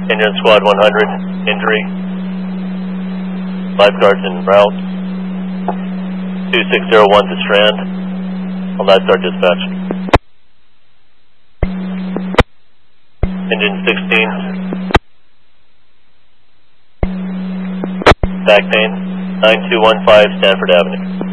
Engine Squad 100, injury. Lifeguards en route. 2601 to Strand. I'll not start dispatch. Engine 16. Back main, 9215 Stanford Avenue.